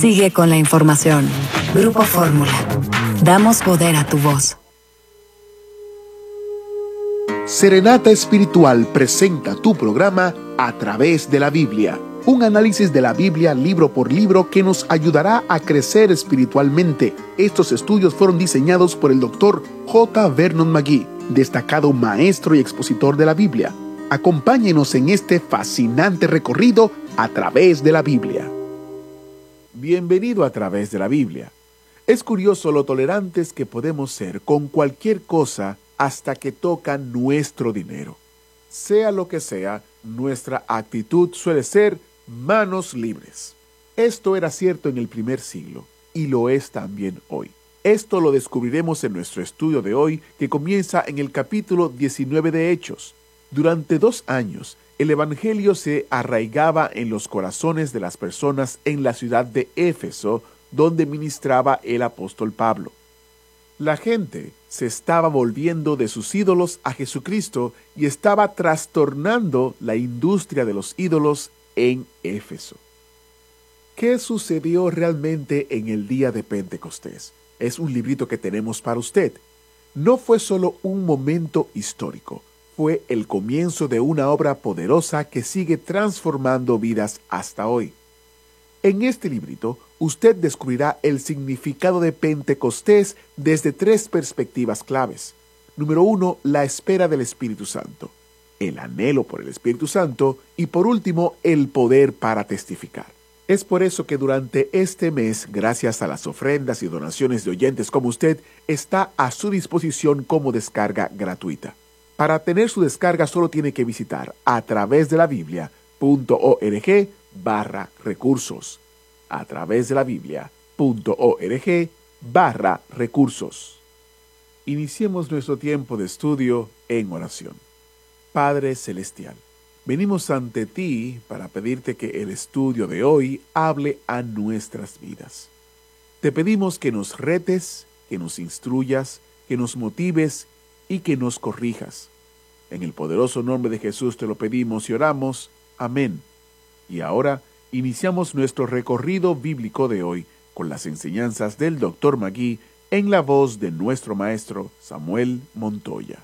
Sigue con la información. Grupo Fórmula. Damos poder a tu voz. Serenata Espiritual presenta tu programa A Través de la Biblia. Un análisis de la Biblia libro por libro que nos ayudará a crecer espiritualmente. Estos estudios fueron diseñados por el Dr. J. Vernon McGee, destacado maestro y expositor de la Biblia. Acompáñenos en este fascinante recorrido a través de la Biblia. Bienvenido a Través de la Biblia. Es curioso lo tolerantes que podemos ser con cualquier cosa hasta que toca nuestro dinero. Sea lo que sea, nuestra actitud suele ser manos libres. Esto era cierto en el primer siglo y lo es también hoy. Esto lo descubriremos en nuestro estudio de hoy, que comienza en el capítulo 19 de Hechos. Durante 2 años, el Evangelio se arraigaba en los corazones de las personas en la ciudad de Éfeso, donde ministraba el apóstol Pablo. La gente se estaba volviendo de sus ídolos a Jesucristo y estaba trastornando la industria de los ídolos en Éfeso. ¿Qué sucedió realmente en el día de Pentecostés? Es un librito que tenemos para usted. No fue solo un momento histórico, fue el comienzo de una obra poderosa que sigue transformando vidas hasta hoy. En este librito, usted descubrirá el significado de Pentecostés desde 3 perspectivas claves. Número 1, la espera del Espíritu Santo, el anhelo por el Espíritu Santo y por último, el poder para testificar. Es por eso que durante este mes, gracias a las ofrendas y donaciones de oyentes como usted, está a su disposición como descarga gratuita. Para tener su descarga solo tiene que visitar a través de la Biblia.org/recursos. A través de la Biblia.org/recursos. Iniciemos nuestro tiempo de estudio en oración. Padre Celestial, venimos ante ti para pedirte que el estudio de hoy hable a nuestras vidas. Te pedimos que nos retes, que nos instruyas, que nos motives y que nos corrijas. En el poderoso nombre de Jesús te lo pedimos y oramos. Amén. Y ahora iniciamos nuestro recorrido bíblico de hoy con las enseñanzas del Dr. McGee en la voz de nuestro maestro Samuel Montoya.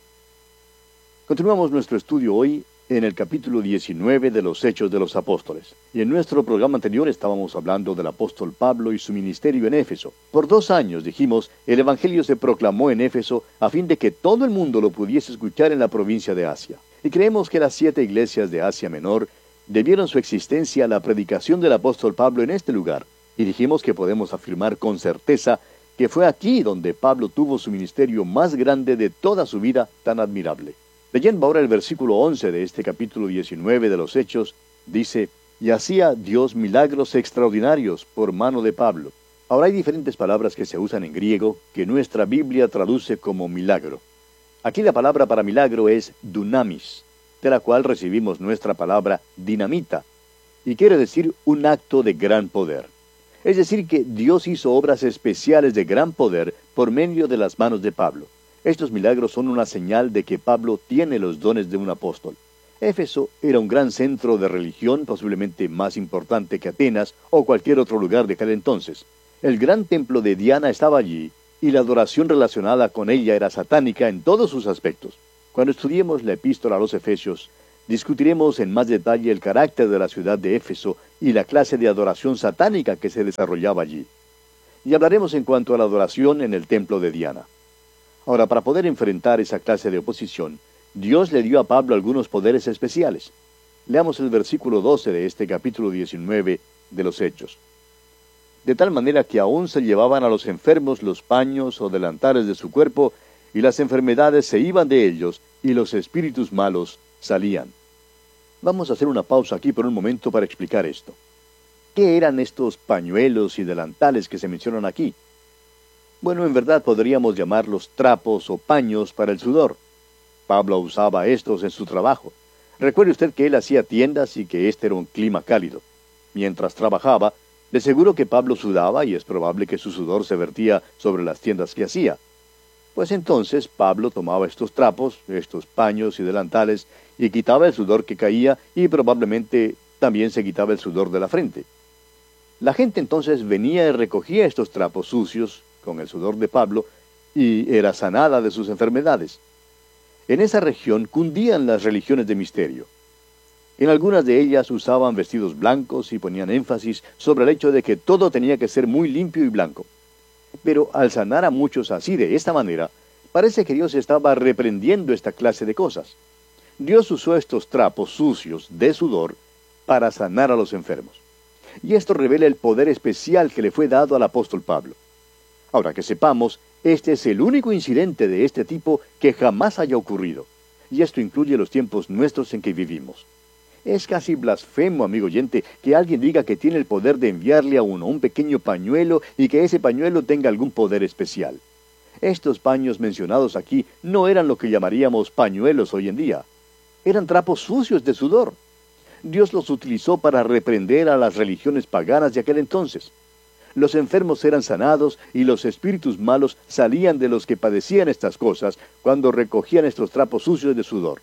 Continuamos nuestro estudio hoy en el capítulo 19 de los Hechos de los Apóstoles. Y en nuestro programa anterior estábamos hablando del apóstol Pablo y su ministerio en Éfeso. Por 2 años, dijimos, el Evangelio se proclamó en Éfeso a fin de que todo el mundo lo pudiese escuchar en la provincia de Asia. Y creemos que las 7 iglesias de Asia Menor debieron su existencia a la predicación del apóstol Pablo en este lugar. Y dijimos que podemos afirmar con certeza que fue aquí donde Pablo tuvo su ministerio más grande de toda su vida tan admirable. Leyendo ahora el versículo 11 de este capítulo 19 de los Hechos, dice, y hacía Dios milagros extraordinarios por mano de Pablo. Ahora hay diferentes palabras que se usan en griego que nuestra Biblia traduce como milagro. Aquí la palabra para milagro es dunamis, de la cual recibimos nuestra palabra dinamita, y quiere decir un acto de gran poder. Es decir, que Dios hizo obras especiales de gran poder por medio de las manos de Pablo. Estos milagros son una señal de que Pablo tiene los dones de un apóstol. Éfeso era un gran centro de religión, posiblemente más importante que Atenas o cualquier otro lugar de aquel entonces. El gran templo de Diana estaba allí, y la adoración relacionada con ella era satánica en todos sus aspectos. Cuando estudiemos la epístola a los Efesios, discutiremos en más detalle el carácter de la ciudad de Éfeso y la clase de adoración satánica que se desarrollaba allí. Y hablaremos en cuanto a la adoración en el templo de Diana. Ahora, para poder enfrentar esa clase de oposición, Dios le dio a Pablo algunos poderes especiales. Leamos el versículo 12 de este capítulo 19 de los Hechos. De tal manera que aún se llevaban a los enfermos los paños o delantales de su cuerpo, y las enfermedades se iban de ellos, y los espíritus malos salían. Vamos a hacer una pausa aquí por un momento para explicar esto. ¿Qué eran estos pañuelos y delantales que se mencionan aquí? Bueno, en verdad podríamos llamarlos trapos o paños para el sudor. Pablo usaba estos en su trabajo. Recuerde usted que él hacía tiendas y que este era un clima cálido. Mientras trabajaba, de seguro que Pablo sudaba y es probable que su sudor se vertía sobre las tiendas que hacía. Pues entonces Pablo tomaba estos trapos, estos paños y delantales, y quitaba el sudor que caía y probablemente también se quitaba el sudor de la frente. La gente entonces venía y recogía estos trapos sucios con el sudor de Pablo y era sanada de sus enfermedades. En esa región cundían las religiones de misterio. En algunas de ellas usaban vestidos blancos y ponían énfasis sobre el hecho de que todo tenía que ser muy limpio y blanco. Pero al sanar a muchos así de esta manera, parece que Dios estaba reprendiendo esta clase de cosas. Dios usó estos trapos sucios de sudor para sanar a los enfermos. Y esto revela el poder especial que le fue dado al apóstol Pablo. Ahora que sepamos, este es el único incidente de este tipo que jamás haya ocurrido. Y esto incluye los tiempos nuestros en que vivimos. Es casi blasfemo, amigo oyente, que alguien diga que tiene el poder de enviarle a uno un pequeño pañuelo y que ese pañuelo tenga algún poder especial. Estos paños mencionados aquí no eran lo que llamaríamos pañuelos hoy en día. Eran trapos sucios de sudor. Dios los utilizó para reprender a las religiones paganas de aquel entonces. Los enfermos eran sanados y los espíritus malos salían de los que padecían estas cosas cuando recogían estos trapos sucios de sudor.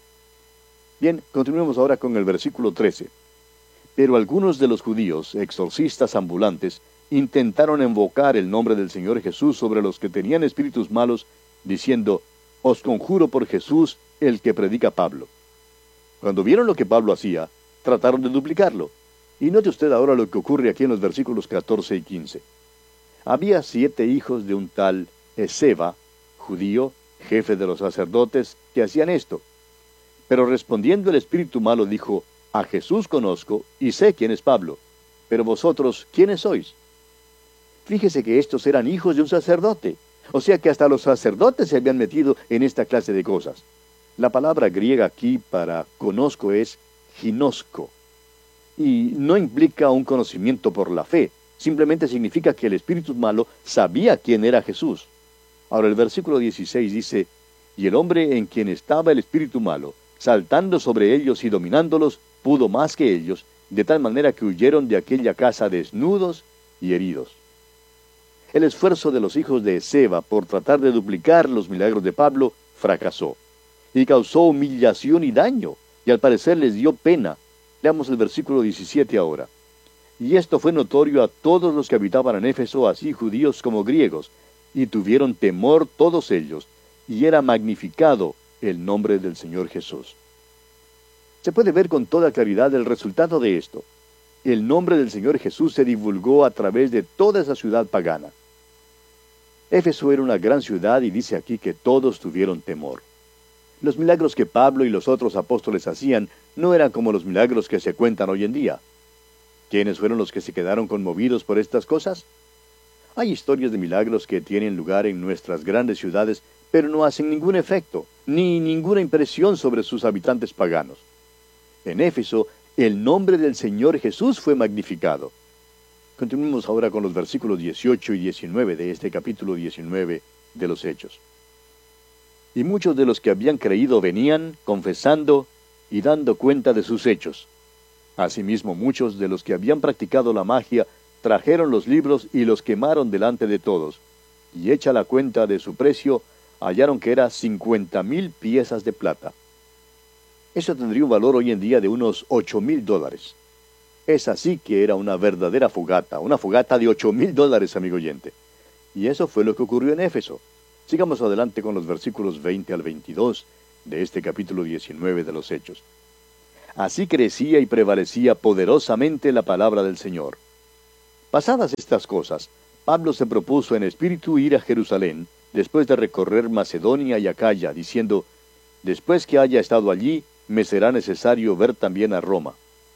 Bien, continuemos ahora con el versículo 13. Pero algunos de los judíos, exorcistas ambulantes, intentaron invocar el nombre del Señor Jesús sobre los que tenían espíritus malos, diciendo, «Os conjuro por Jesús, el que predica Pablo». Cuando vieron lo que Pablo hacía, trataron de duplicarlo. Y note usted ahora lo que ocurre aquí en los versículos 14 y 15. Había 7 hijos de un tal Esceva, judío, jefe de los sacerdotes, que hacían esto. Pero respondiendo el espíritu malo dijo, «A Jesús conozco y sé quién es Pablo, pero vosotros, ¿quiénes sois?» Fíjese que estos eran hijos de un sacerdote, o sea que hasta los sacerdotes se habían metido en esta clase de cosas. La palabra griega aquí para conozco es ginosco, y no implica un conocimiento por la fe, simplemente significa que el espíritu malo sabía quién era Jesús. Ahora el versículo 16 dice, «Y el hombre en quien estaba el espíritu malo, saltando sobre ellos y dominándolos, pudo más que ellos, de tal manera que huyeron de aquella casa desnudos y heridos». El esfuerzo de los hijos de Esceva por tratar de duplicar los milagros de Pablo fracasó, y causó humillación y daño, y al parecer les dio pena. Leamos el versículo 17 ahora. «Y esto fue notorio a todos los que habitaban en Éfeso, así judíos como griegos, y tuvieron temor todos ellos, y era magnificado el nombre del Señor Jesús». Se puede ver con toda claridad el resultado de esto. El nombre del Señor Jesús se divulgó a través de toda esa ciudad pagana. Éfeso era una gran ciudad y dice aquí que todos tuvieron temor. Los milagros que Pablo y los otros apóstoles hacían no eran como los milagros que se cuentan hoy en día. ¿Quiénes fueron los que se quedaron conmovidos por estas cosas? Hay historias de milagros que tienen lugar en nuestras grandes ciudades, pero no hacen ningún efecto, ni ninguna impresión sobre sus habitantes paganos. En Éfeso, el nombre del Señor Jesús fue magnificado. Continuemos ahora con los versículos 18 y 19 de este capítulo 19 de los Hechos. «Y muchos de los que habían creído venían, confesando y dando cuenta de sus hechos. Asimismo, muchos de los que habían practicado la magia trajeron los libros y los quemaron delante de todos, y hecha la cuenta de su precio, hallaron que era 50,000 piezas de plata». Eso tendría un valor hoy en día de unos $8,000. Es así que era una verdadera fogata, una fogata de $8,000, amigo oyente. Y eso fue lo que ocurrió en Éfeso. Sigamos adelante con los versículos 20 al 22 de este capítulo 19 de los Hechos. «Así crecía y prevalecía poderosamente la palabra del Señor». Pasadas estas cosas, Pablo se propuso en espíritu ir a Jerusalén, después de recorrer Macedonia y Acaya, diciendo, «Después que haya estado allí, me será necesario ver también a Roma».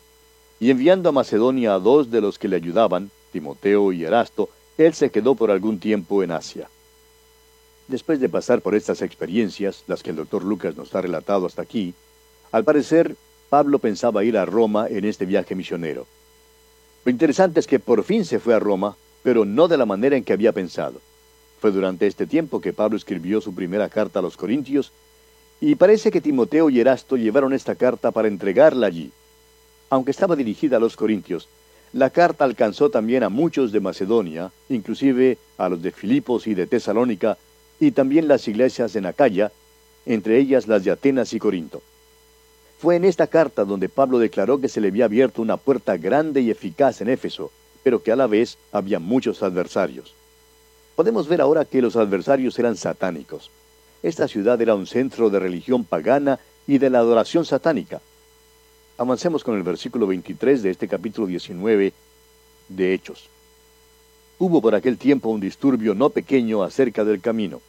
Y enviando a Macedonia a 2 de los que le ayudaban, Timoteo y Erasto, él se quedó por algún tiempo en Asia. Después de pasar por estas experiencias, las que el doctor Lucas nos ha relatado hasta aquí, al parecer, Pablo pensaba ir a Roma en este viaje misionero. Lo interesante es que por fin se fue a Roma, pero no de la manera en que había pensado. Fue durante este tiempo que Pablo escribió su primera carta a los Corintios, y parece que Timoteo y Erasto llevaron esta carta para entregarla allí. Aunque estaba dirigida a los Corintios, la carta alcanzó también a muchos de Macedonia, inclusive a los de Filipos y de Tesalónica, y también las iglesias en Acaya, entre ellas las de Atenas y Corinto. Fue en esta carta donde Pablo declaró que se le había abierto una puerta grande y eficaz en Éfeso, pero que a la vez había muchos adversarios. Podemos ver ahora que los adversarios eran satánicos. Esta ciudad era un centro de religión pagana y de la adoración satánica. Avancemos con el versículo 23 de este capítulo 19 de Hechos. Hubo por aquel tiempo un disturbio no pequeño acerca del camino.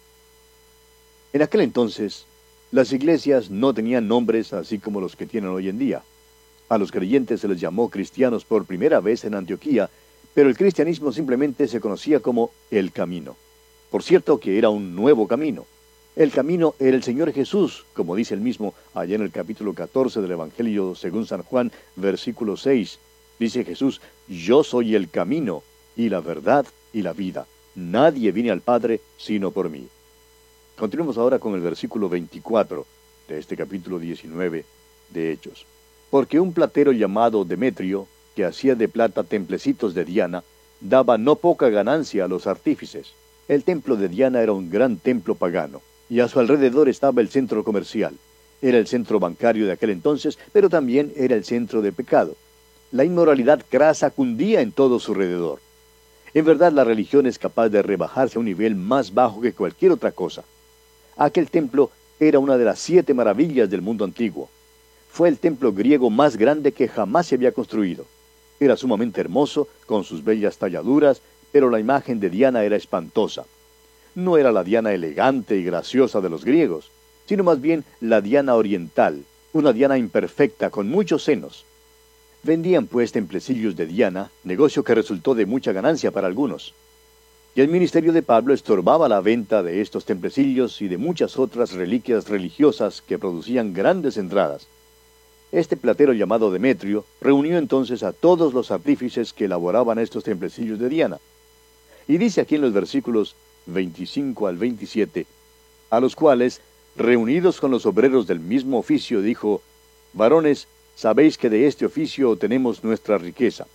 En aquel entonces, las iglesias no tenían nombres así como los que tienen hoy en día. A los creyentes se les llamó cristianos por primera vez en Antioquía, pero el cristianismo simplemente se conocía como el camino. Por cierto que era un nuevo camino. El camino era el Señor Jesús, como dice él mismo allá en el capítulo 14 del Evangelio según San Juan, versículo 6. Dice Jesús: yo soy el camino, y la verdad, y la vida. Nadie viene al Padre sino por mí. Continuemos ahora con el versículo 24 de este capítulo 19 de Hechos. Porque un platero llamado Demetrio, que hacía de plata templecitos de Diana, daba no poca ganancia a los artífices. El templo de Diana era un gran templo pagano, y a su alrededor estaba el centro comercial. Era el centro bancario de aquel entonces, pero también era el centro de pecado. La inmoralidad crasa cundía en todo su alrededor. En verdad, la religión es capaz de rebajarse a un nivel más bajo que cualquier otra cosa. Aquel templo era una de las 7 maravillas del mundo antiguo. Fue el templo griego más grande que jamás se había construido. Era sumamente hermoso, con sus bellas talladuras, pero la imagen de Diana era espantosa. No era la Diana elegante y graciosa de los griegos, sino más bien la Diana oriental, una Diana imperfecta con muchos senos. Vendían pues templecillos de Diana, negocio que resultó de mucha ganancia para algunos. Y el ministerio de Pablo estorbaba la venta de estos templecillos y de muchas otras reliquias religiosas que producían grandes entradas. Este platero llamado Demetrio reunió entonces a todos los artífices que elaboraban estos templecillos de Diana. Y dice aquí en los versículos 25 al 27, a los cuales, reunidos con los obreros del mismo oficio, dijo: varones, sabéis que de este oficio tenemos nuestra riqueza.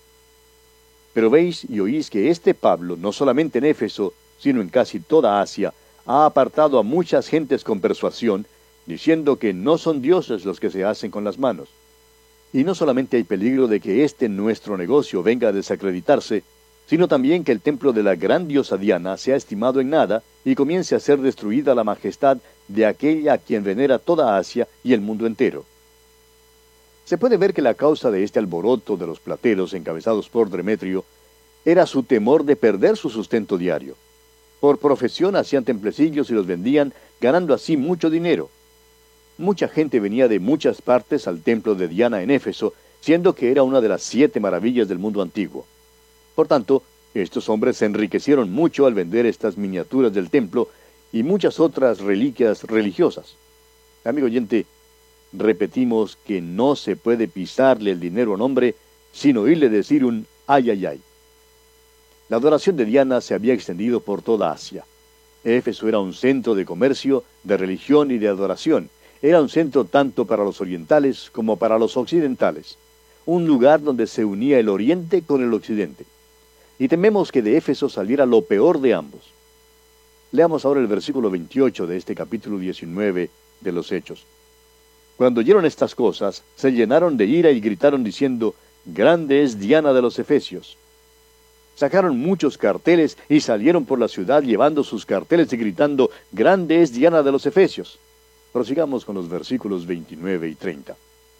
Pero veis y oís que este Pablo, no solamente en Éfeso, sino en casi toda Asia, ha apartado a muchas gentes con persuasión, diciendo que no son dioses los que se hacen con las manos. Y no solamente hay peligro de que este nuestro negocio venga a desacreditarse, sino también que el templo de la gran diosa Diana sea estimado en nada y comience a ser destruida la majestad de aquella a quien venera toda Asia y el mundo entero. Se puede ver que la causa de este alboroto de los plateros encabezados por Demetrio era su temor de perder su sustento diario. Por profesión hacían templecillos y los vendían, ganando así mucho dinero. Mucha gente venía de muchas partes al templo de Diana en Éfeso, siendo que era una de las 7 maravillas del mundo antiguo. Por tanto, estos hombres se enriquecieron mucho al vender estas miniaturas del templo y muchas otras reliquias religiosas. Amigo oyente, repetimos que no se puede pisarle el dinero a un hombre sin oírle decir un ay, ay, ay. La adoración de Diana se había extendido por toda Asia. Éfeso era un centro de comercio, de religión y de adoración. Era un centro tanto para los orientales como para los occidentales. Un lugar donde se unía el oriente con el occidente. Y tememos que de Éfeso saliera lo peor de ambos. Leamos ahora el versículo 28 de este capítulo 19 de los Hechos. Cuando oyeron estas cosas, se llenaron de ira y gritaron diciendo: grande es Diana de los Efesios. Sacaron muchos carteles y salieron por la ciudad llevando sus carteles y gritando: grande es Diana de los Efesios. Prosigamos con los versículos 29 y 30.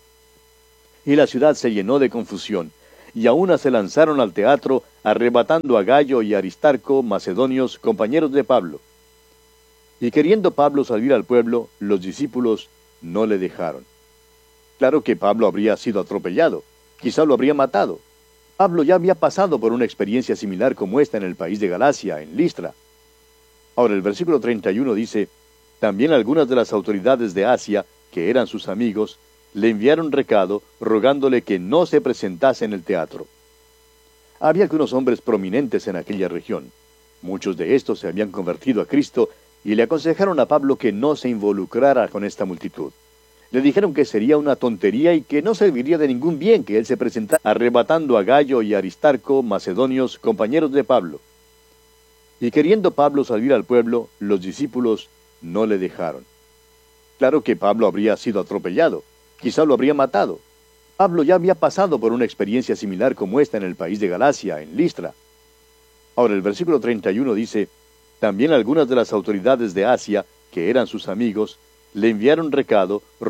Y la ciudad se llenó de confusión, y a una se lanzaron al teatro, arrebatando a Gayo y Aristarco, macedonios, compañeros de Pablo. Y queriendo Pablo salir al pueblo, los discípulos no le dejaron. Claro que Pablo habría sido atropellado, quizá lo habría matado. Pablo ya había pasado por una experiencia similar como esta en el país de Galacia, en Listra. Ahora el versículo 31 dice: también algunas de las autoridades de Asia, que eran sus amigos, le enviaron recado rogándole que no se presentase en el teatro. Había algunos hombres prominentes en aquella región. Muchos de estos se habían convertido a Cristo y le aconsejaron a Pablo que no se involucrara con esta multitud. Le dijeron que sería una tontería y que no serviría de ningún bien que él se presentara, arrebatando a Gayo y Aristarco, macedonios, compañeros de Pablo. Y queriendo Pablo salir al pueblo, los discípulos no le dejaron. Claro que Pablo habría sido atropellado, quizá lo habría matado. Pablo ya había pasado por una experiencia similar como esta en el país de Galacia, en Listra. Ahora el versículo 31 dice, también algunas de las autoridades de Asia, que eran sus amigos, le enviaron recado